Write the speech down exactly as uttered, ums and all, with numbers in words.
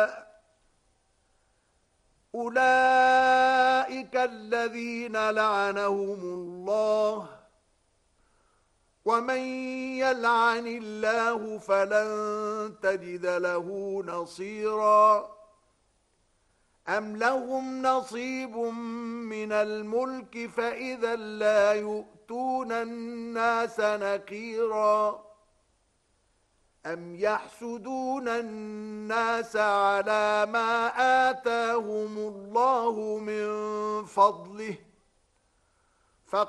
أولئك الذين لعنهم الله ومن يلعن الله فلن تجد له نصيرا أم لهم نصيب من الملك فإذا لا يؤتون الناس نكيرا أم يحسدون الناس على ما آتاهم الله من فضله